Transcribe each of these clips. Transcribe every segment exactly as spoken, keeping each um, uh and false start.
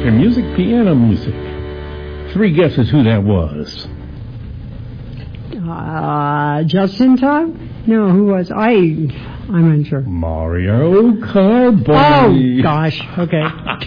Country music, piano music. Three guesses who that was. Uh, Justin Todd? No, who was? I, I'm unsure. Mario Carboni. Oh, gosh. Okay.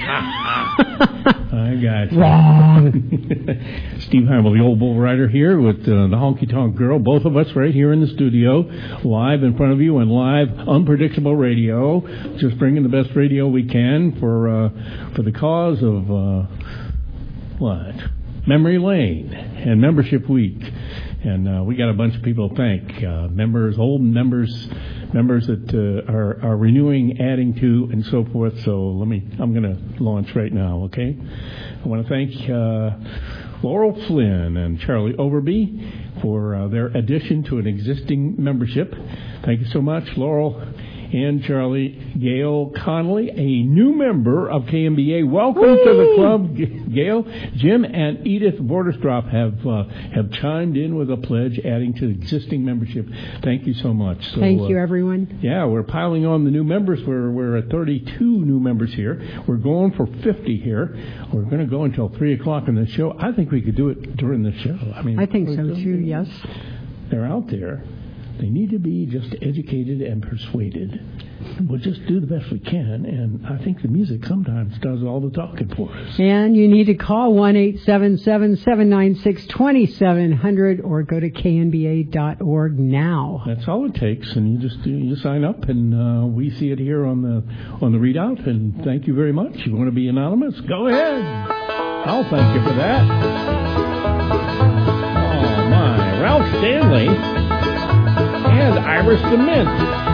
I got you. Wrong. Steve Heimel, the old bull rider here with uh, the Honky Tonk Girl. Both of us right here in the studio, live in front of you and live unpredictable radio. Just bringing the best radio we can for uh, for the cause of uh, what? Memory Lane and Membership Week. And uh, we got a bunch of people to thank. Uh, members, old members, members that uh, are, are renewing, adding to, and so forth. So let me, I'm going to launch right now, okay? I want to thank uh, Laurel Flynn and Charlie Overby for uh, their addition to an existing membership. Thank you so much, Laurel and Charlie. Gail Connolly, a new member of K M B A. Welcome Whee! To the club, Gail. Jim and Edith Borderstrop have uh, have chimed in with a pledge, adding to the existing membership. Thank you so much. So, Thank you, uh, everyone. Yeah, we're piling on the new members. We're we're at thirty-two new members here. We're going for fifty here. We're going to go until three o'clock in the show. I think we could do it during the show. I mean, I think so too. Yes. They're out there. They need to be just educated and persuaded. We'll just do the best we can, and I think the music sometimes does all the talking for us. And you need to call one eight seven seven, seven nine six, two seven zero zero or go to k n b a dot org now. That's all it takes, and you just you sign up, and uh, we see it here on the on the readout. And thank you very much. You want to be anonymous? Go ahead. I'll thank you for that. Oh my, Ralph Stanley and Iris DeMint.